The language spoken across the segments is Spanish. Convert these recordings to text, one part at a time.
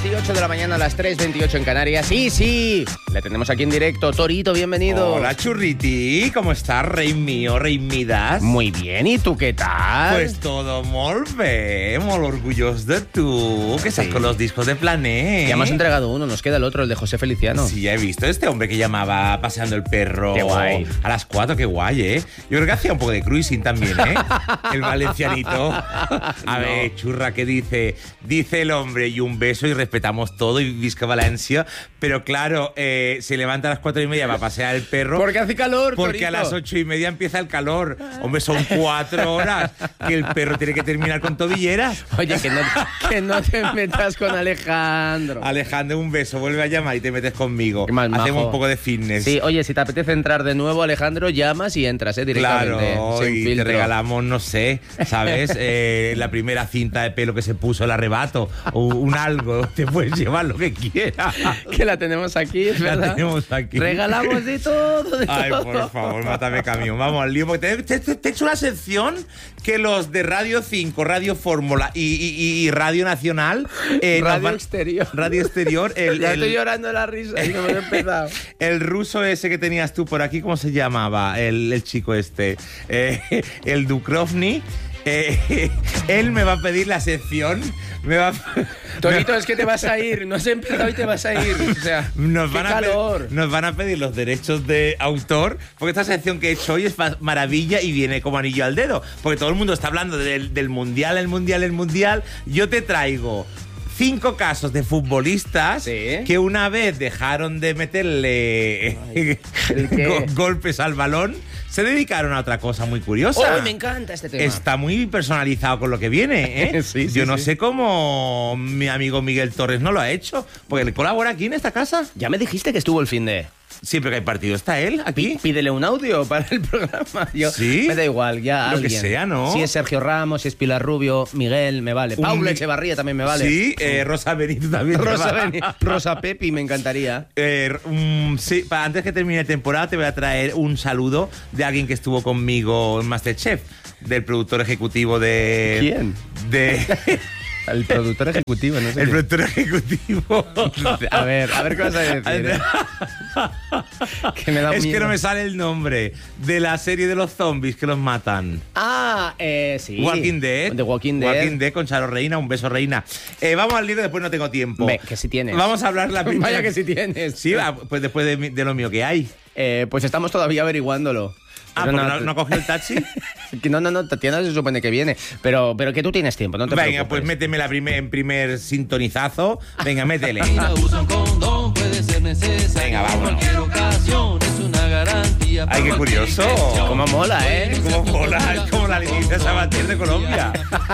2:28 de la mañana a las 3:28 en Canarias. Sí, le tenemos aquí en directo. Torito, bienvenido. Hola, Churriti, ¿cómo estás, rey mío, rey Midas? Muy bien, ¿y tú qué tal? Pues todo molt bé, molt orgulloso de tú, que estás con los discos de Plané. Ya hemos entregado uno, nos queda el otro, el de José Feliciano. Sí, ya he visto este hombre que llamaba Paseando el Perro. Qué guay. A las 4, qué guay, ¿eh? Yo creo que hacía un poco de cruising también, ¿eh? El valencianito. A ver, churra, ¿qué dice? Dice el hombre, y un beso y respetamos todo y visca Valencia, pero claro, se levanta a las 4:30 para pasear el perro. Porque hace calor, Porque Torito. a las 8:30 empieza el calor. Hombre, son 4 horas que el perro tiene que terminar con tobilleras. Oye, que no te metas con Alejandro. Alejandro, un beso, vuelve a llamar y te metes conmigo. Qué mal majo. Hacemos un poco de fitness. Sí, oye, si te apetece entrar de nuevo, Alejandro, llamas y entras, directamente. Claro, sin y filtro. te regalamos, no sé, ¿sabes? La primera cinta de pelo que se puso, el arrebato, o un algo, te puedes llevar lo que quieras. Que la tenemos aquí, es verdad. La tenemos aquí. Regalamos de todo, de Ay, todo. por favor, mátame camión. Vamos al lío, porque te he hecho una sección que los de Radio 5, Radio Fórmula y Radio Nacional... Radio Exterior. Radio Exterior. Ya estoy llorando de la risa y no me he empezado. El ruso ese que tenías tú por aquí, ¿cómo se llamaba? El chico este. El Dukrovny. Él me va a pedir la sección. Torito, es que te vas a ir. No has empezado y te vas a ir. O sea, nos qué calor. nos van a pedir los derechos de autor, porque esta sección que he hecho hoy es maravilla y viene como anillo al dedo. Porque todo el mundo está hablando del mundial, el mundial. Yo te traigo 5 casos de futbolistas que una vez dejaron de meterle golpes al balón, se dedicaron a otra cosa muy curiosa. ¡Oh, me encanta este tema! Está muy personalizado con lo que viene, ¿eh? Sí, Yo no sé cómo mi amigo Miguel Torres no lo ha hecho, porque le colabora aquí en esta casa. Ya me dijiste que estuvo el fin de... Siempre que hay partido está él aquí. Pídele un audio para el programa. Yo, ¿Sí? Me da igual, ya Lo alguien. que sea, ¿no? Si es Sergio Ramos, si es Pilar Rubio, Miguel, me vale. Paula Echevarría también me vale. Sí, Rosa Benito también. Rosa Pepi, me encantaría. Sí, antes que termine temporada te voy a traer un saludo de alguien que estuvo conmigo en Masterchef, del productor ejecutivo de... ¿Quién? El productor ejecutivo, no sé. El productor ejecutivo. A ver, ¿qué vas a decir? Que me da es miedo. que no me sale el nombre de la serie de los zombies que los matan. Sí. Walking Dead. The Walking Dead. Walking Dead con Charo Reina, un beso Reina. Vamos al libro, después no tengo tiempo. Que si tienes. Vamos a hablar la primera. Vaya que si tienes. Sí, pues después de lo mío que hay. Pues estamos todavía averiguándolo. Pero ¿no cogió el taxi? No, Tatiana se supone que viene. Pero que tú tienes tiempo, no te preocupes. Venga, pues méteme en primer sintonizazo. Venga, métele. Usa un condón, puede ser necesario. Venga, vámonos. En cualquier ocasión es una garantía. Ay, qué curioso. Cómo mola, ¿eh? Cómo mola, es como la Leticia Sabater de Colombia.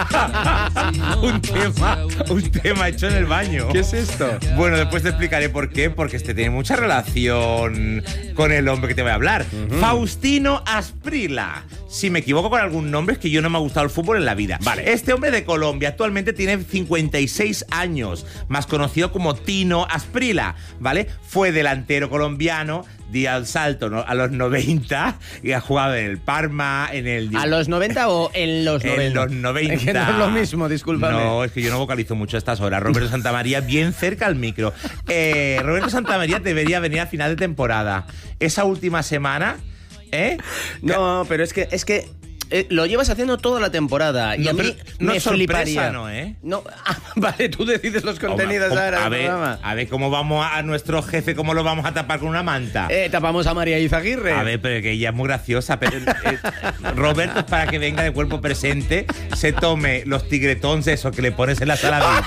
un tema hecho en el baño. ¿Qué es esto? Bueno, después te explicaré por qué, porque tiene mucha relación con el hombre que te voy a hablar. Faustino Asprila. Si me equivoco con algún nombre, es que yo no me ha gustado el fútbol en la vida. Vale. Este hombre de Colombia actualmente tiene 56 años, más conocido como Tino Asprila, ¿vale? Fue delantero colombiano, dio el salto, ¿no?, a los 90 y ha jugado en el Parma, en el... ¿A los 90 o en los 90? En los 90. Es que no es lo mismo, discúlpame. No, es que yo no vocalizo mucho a estas horas. Roberto Santamaría, bien cerca al micro. Roberto Santamaría debería venir a final de temporada. Esa última semana... No, pero es que lo llevas haciendo toda la temporada y No, a mí pero no me es sorpresa, fliparía. ¿no, eh? No, vale, tú decides los contenidos ahora del programa. A ver cómo vamos a nuestro jefe, cómo lo vamos a tapar con una manta. Tapamos a María Izaguirre. A ver, pero que ella es muy graciosa. Pero, Roberto es para que venga de cuerpo presente, se tome los tigretons esos que le pones en la sala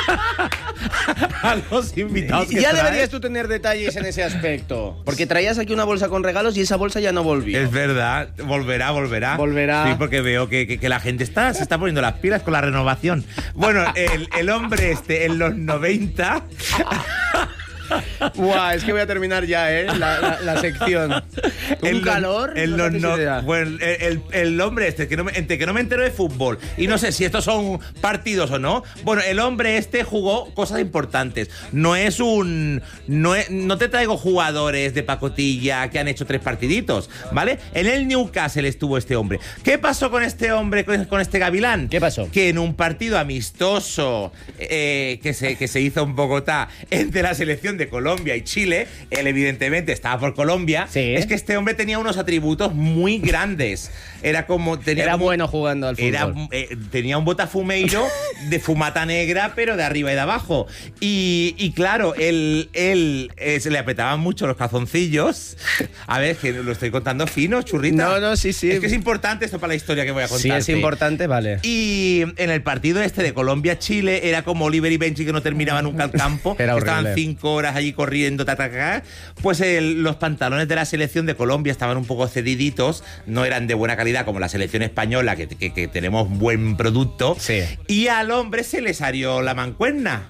a los invitados que Ya traes. deberías tú tener detalles en ese aspecto. Porque traías aquí una bolsa con regalos y esa bolsa ya no volvió. Es verdad, volverá. Volverá. Sí, porque veo que la gente se está poniendo las pilas con la renovación. Bueno, el hombre en los 90 Buah, es que voy a terminar ya, la sección. Un calor. Bueno, el hombre este, entre que no me entero de fútbol y no sé si estos son partidos o no. Bueno, el hombre este jugó cosas importantes. No te traigo jugadores de pacotilla que han hecho 3 partiditos, ¿vale? En el Newcastle estuvo este hombre. ¿Qué pasó con este hombre, con este gavilán? ¿Qué pasó? Que en un partido amistoso que se hizo en Bogotá entre la selección de Colombia y Chile, él evidentemente estaba por Colombia, sí. Es que este hombre tenía unos atributos muy grandes. Era bueno jugando al fútbol. Tenía un botafumeiro de fumata negra, pero de arriba y de abajo. Y claro, él se le apretaban mucho los calzoncillos. A ver, que lo estoy contando fino, churrita. No, sí. Es que es importante esto para la historia que voy a contar. Sí, es importante, vale. Y en el partido este de Colombia-Chile era como Oliver y Benji que no terminaban nunca el campo. Era horrible. Estaban 5 horas allí corriendo, Pues los pantalones de la selección de Colombia estaban un poco cediditos, no eran de buena calidad como la selección española, que tenemos buen producto. Sí. Y al hombre se le salió la mancuerna.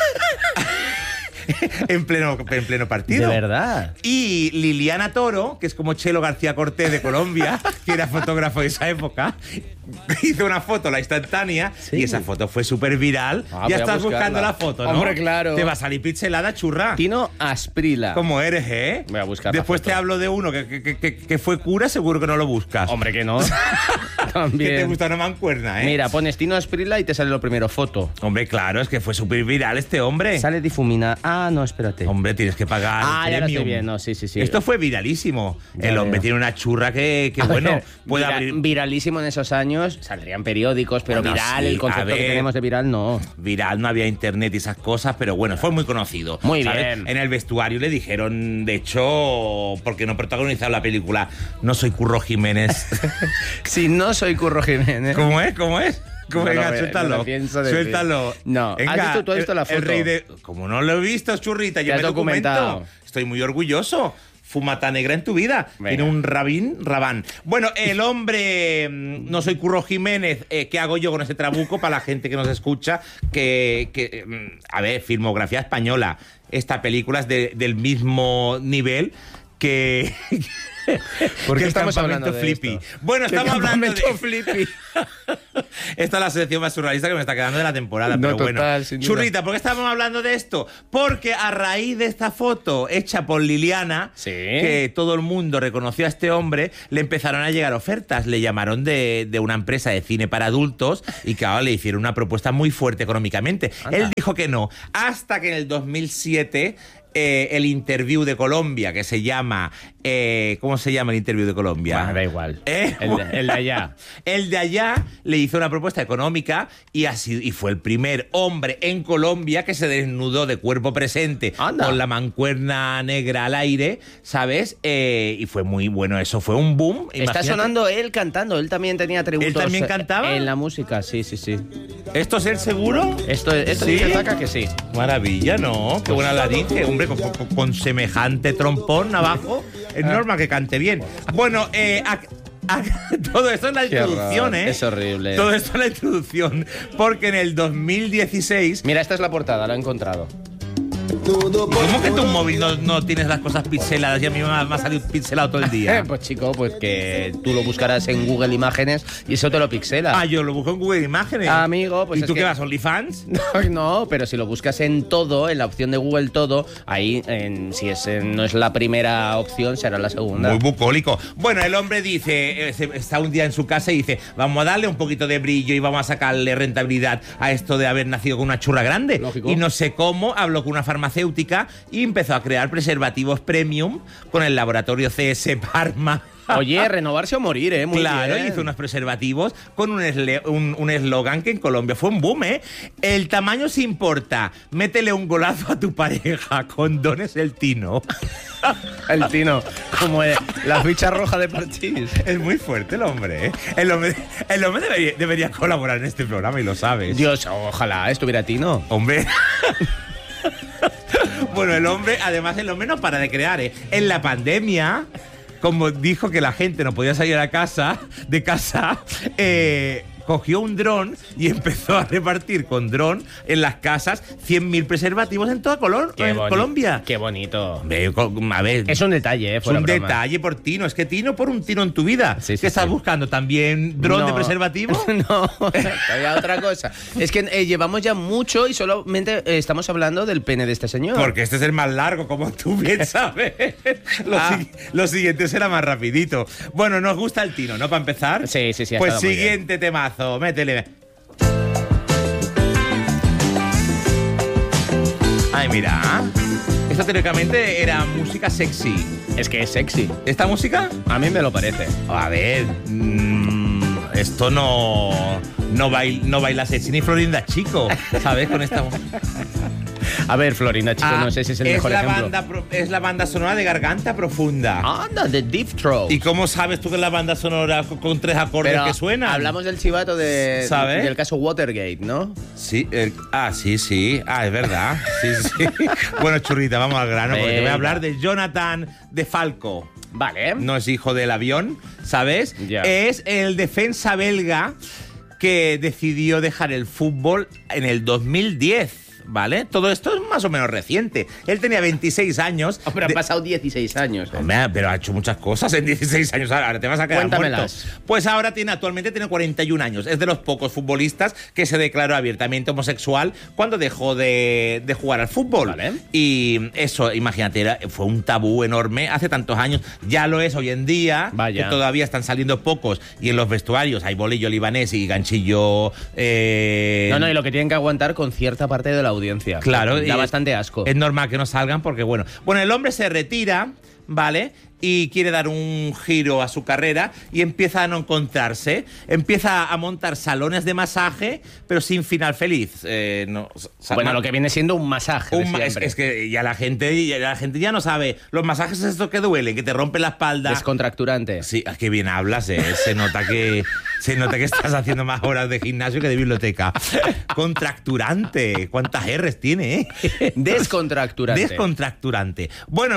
en pleno partido. De verdad. Y Liliana Toro, que es como Chelo García Cortés de Colombia, que era fotógrafo de esa época, hizo una foto, la instantánea, ¿sí? Y esa foto fue súper viral. Ya estás buscando la foto, ¿no? Hombre, claro. Te va a salir pixelada, churra. Tino Asprila. ¿Cómo eres, eh? Voy a buscar. Después te hablo de uno que fue cura, seguro que no lo buscas. Hombre, que no. También. Que te gusta una mancuerna, ¿eh? Mira, pones Tino Asprila y te sale lo primero, foto. Hombre, claro, es que fue súper viral este hombre. Sale difumina. Ah, no, espérate. Hombre, tienes que pagar. Ya lo estoy viendo, sí. Esto fue viralísimo. Ya el hombre veo. tiene una churra que bueno, puede abrir. Viralísimo en esos años, saldrían periódicos, pero Bueno, viral, sí, el concepto a ver. que tenemos de viral, no. Viral, no había internet y esas cosas, pero bueno, fue muy conocido. Muy ¿sabes? bien. En el vestuario le dijeron, de hecho, porque no protagonizaron la película, no soy Curro Jiménez. Si no soy Curro Jiménez. ¿Cómo es? Venga, suéltalo. No lo pienso decir. Suéltalo. No. Venga, ¿Tú has visto la foto? El rey de... Como no lo he visto, churrita, yo Te has me documento. documentado. Estoy muy orgulloso. Fumata negra en tu vida. Venga. Tiene un rabán. Bueno, el hombre, no soy Curro Jiménez, ¿qué hago yo con ese trabuco para la gente que nos escucha? A ver, filmografía española. Esta película es del mismo nivel que... ¿Por qué que el estamos campamento hablando de Flippy. esto? Bueno, ¿Qué estamos hablando de campamento Flippy? Esta es la sección más surrealista que me está quedando de la temporada. No, pero bueno, total, sin duda. churrita, ¿por qué estamos hablando de esto? Porque a raíz de esta foto hecha por Liliana, Sí. que todo el mundo reconoció a este hombre, le empezaron a llegar ofertas. Le llamaron de una empresa de cine para adultos y que ahora le hicieron una propuesta muy fuerte económicamente. Anda. Él dijo que no, hasta que en el 2007... el Interview de Colombia, que se llama... ¿Cómo se llama el Interview de Colombia? Bueno, da igual. ¿Eh? El de allá. El de allá le hizo una propuesta económica y fue el primer hombre en Colombia que se desnudó de cuerpo presente. Anda. Con la mancuerna negra al aire, ¿sabes? Y fue muy bueno, eso fue un boom. Está Imagínate. sonando él cantando, él también tenía atributos. ¿Él también cantaba? En la música, sí. ¿Esto es él seguro? Esto ¿Sí? dice Taca que sí. Maravilla, ¿no? Qué buena la dice, hombre, con semejante trompón abajo. Es normal que cante bien. Bueno, todo esto es la Qué introducción, horror, ¿eh? es horrible. Todo esto es la introducción, porque en el 2016... Mira, esta es la portada, la he encontrado. ¿Cómo que tu móvil no tienes las cosas pixeladas y a mí me ha salido pixelado todo el día? Pues chico, pues que tú lo buscarás en Google Imágenes y eso te lo pixela. Yo lo busco en Google Imágenes. Amigo, pues ¿Y es tú que- qué vas, OnlyFans? No, pero si lo buscas en todo, en la opción de Google todo, ahí no es la primera opción, será la segunda. Muy bucólico. Bueno, el hombre dice, está un día en su casa y dice, vamos a darle un poquito de brillo y vamos a sacarle rentabilidad a esto de haber nacido con una churra grande. Lógico. Y no sé cómo, habló con una farmacéutica y empezó a crear preservativos premium con el laboratorio CS Parma. Oye, renovarse o morir, muy Claro, bien. hizo unos preservativos con un eslogan que en Colombia fue un boom, ¿eh? El tamaño se importa. Métele un golazo a tu pareja. Condones el Tino. El Tino, como la ficha roja de Parchís. Es muy fuerte el hombre, ¿eh? El hombre debería colaborar en este programa y lo sabes. Dios, ojalá estuviera Tino. Hombre. Bueno, el hombre no para de crear, ¿eh? En la pandemia, como dijo que la gente no podía salir de casa, cogió un dron y empezó a repartir con dron en las casas 100.000 preservativos en toda Colombia. Qué bonito. A ver, Es un detalle, es fuera un broma. detalle por Tino. Es que Tino por un tiro en tu vida. Sí, sí, ¿Qué estás sí. buscando? ¿También dron de No. preservativo? No, todavía otra cosa. Es que llevamos ya mucho y solamente estamos hablando del pene de este señor. Porque este es el más largo, como tú bien sabes. Lo siguiente será más rapidito. Bueno, ¿nos gusta el Tino, no? Para empezar. Sí, sí, sí, ha Pues estado muy siguiente temazo, métele. Ay, mira. Esto teóricamente era música sexy. Es que es sexy. ¿Esta música? A mí me lo parece. A ver, esto no baila sexy ni Florinda Chico, ¿sabes? Con esta A ver, Florinda, chico, no sé si es el mejor ejemplo. Es la banda sonora de Garganta Profunda. Anda, de Deep Throat. ¿Y cómo sabes tú que es la banda sonora con 3 acordes Pero que suenan? hablamos del chivato ¿Sabes? del caso Watergate, ¿no? Sí, sí. Ah, es verdad. Sí. Bueno, churrita, vamos al grano, porque te voy Venga. a hablar de Jonathan de Falco. Vale. No es hijo del avión, ¿sabes? Ya. Es el defensa belga que decidió dejar el fútbol en el 2010. ¿Vale? Todo esto es más o menos reciente. Él tenía 26 años. Pero han pasado 16 años. Hombre, pero ha hecho muchas cosas en 16 años. Ahora te vas a quedar Cuéntamelas. muerto. Pues ahora actualmente tiene 41 años. Es de los pocos futbolistas que se declaró abiertamente homosexual cuando dejó de jugar al fútbol. Vale. Y eso, imagínate, fue un tabú enorme hace tantos años. Ya lo es hoy en día, Vaya. que todavía están saliendo pocos. Y en los vestuarios hay bolillo libanés y ganchillo. No, y lo que tienen que aguantar con cierta parte de la audiencia. Claro, Da bastante asco. Es normal que no salgan porque, bueno, el hombre se retira, ¿vale? Y quiere dar un giro a su carrera y empieza a no encontrarse. Empieza a montar salones de masaje, pero sin final feliz. Bueno, lo que viene siendo un masaje. de siempre. Es que ya la gente ya no sabe. Los masajes es esto que duelen, que te rompen la espalda. Descontracturante. Sí, qué bien hablas, ¿eh? Se nota que estás haciendo más horas de gimnasio que de biblioteca. Contracturante. ¿Cuántas R's tiene, Descontracturante. Descontracturante. Bueno,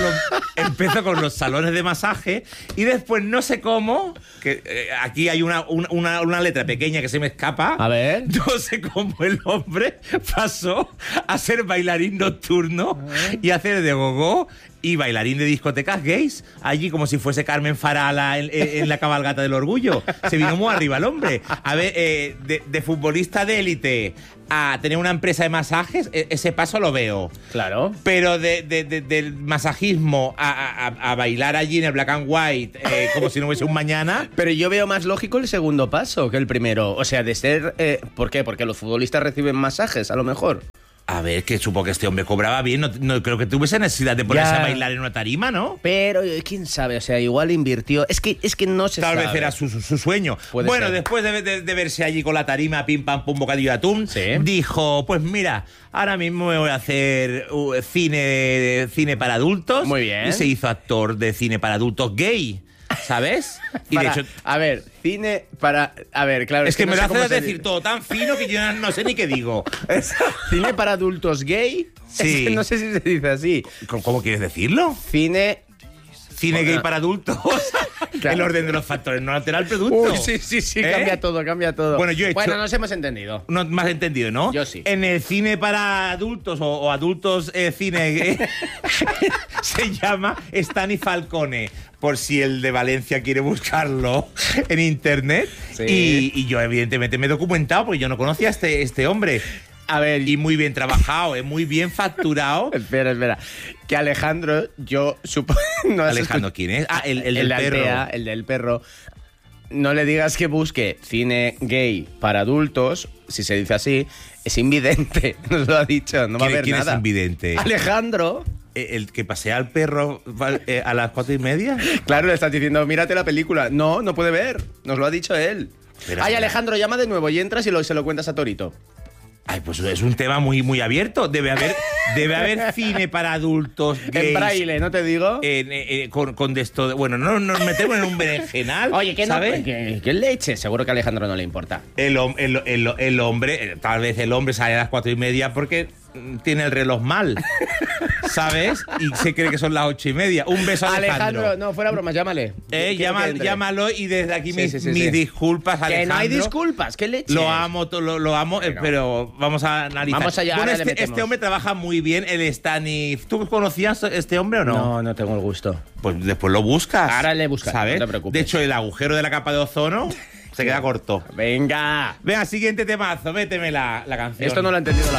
empezó con los salones de masaje y después no sé cómo, que aquí hay una letra pequeña que se me escapa. A ver. No sé cómo el hombre pasó a ser bailarín nocturno y hacer de gogó y bailarín de discotecas gays, allí como si fuese Carmen Farala en la cabalgata del orgullo. Se vino muy arriba el hombre. A ver, de futbolista de élite a tener una empresa de masajes, ese paso lo veo. Claro. Pero del masajismo a bailar allí en el black and white, como si no hubiese un mañana. Pero yo veo más lógico el segundo paso que el primero. O sea, de ser... ¿Por qué? Porque los futbolistas reciben masajes, a lo mejor. A ver, que supo que este hombre cobraba bien. No creo que tuviese necesidad de ponerse Ya. a bailar en una tarima, ¿no? Pero, quién sabe, o sea, igual invirtió... Es que no se Tal sabe. vez era su sueño. Puede Bueno, ser. después de verse allí con la tarima, pim, pam, pum, bocadillo de atún, Sí. dijo, pues mira, ahora mismo me voy a hacer cine para adultos. Muy bien. Y se hizo actor de cine para adultos gay, ¿sabes? Y Para- de hecho... A ver, cine para... A ver, claro... Es que me no lo sé cómo hace se decir dice. todo tan fino que yo no sé ni qué digo. ¿Cine para adultos gay? Sí. Es que no sé si se dice así. ¿Cómo quieres decirlo? Cine... Cine Bueno. gay para adultos. Claro. El orden de los factores no altera el producto. Uy, sí, ¿Eh? cambia todo. Bueno, yo he hecho- Bueno, nos hemos entendido. No me has entendido, ¿no? Yo sí. En el cine para adultos o adultos cine se llama Stani Falcone, por si el de Valencia quiere buscarlo en internet. Sí. Y yo evidentemente me he documentado porque yo no conocía a este hombre. A ver, Y muy bien trabajado, muy bien facturado. Espera. Que Alejandro, yo supongo... No has Alejandro, ¿quién es? Ah, el del de perro. Altea, el del perro. No le digas que busque cine gay para adultos, si se dice así, es invidente. Nos lo ha dicho, no va a haber ¿Quién nada. es invidente? Alejandro. ¿El que pasea al perro a las 4:30? Claro, le estás diciendo, mírate la película. No puede ver. Nos lo ha dicho él. Pero- Ay, Alejandro, llama de nuevo y entras y se lo cuentas a Torito. Ay, pues es un tema muy, muy abierto. Debe haber cine para adultos gays. En braille, ¿no te digo? Con de esto. Bueno, no nos metemos en un berenjenal. Oye, ¿qué ¿sabes? ¿Qué leche? Seguro que a Alejandro no le importa. El hombre, tal vez el hombre sale a las 4:30 porque tiene el reloj mal, ¿sabes? Y se cree que son las 8:30. Un beso a Alejandro. No, fuera bromas, llámale. Llámalo y desde aquí mis sí. disculpas, Alejandro. Que no hay disculpas, ¿qué leche? Lo amo, pero vamos a analizar. Vamos allá, bueno, ahora le metemos. este hombre trabaja muy bien, el Stanif. ¿Tú conocías este hombre o no? No tengo el gusto. Pues después lo buscas. Ahora le buscas, ¿sabes? no te preocupes. De hecho, el agujero de la capa de ozono se queda corto. Venga. Venga, siguiente temazo, méteme la canción. Esto no lo ha entendido la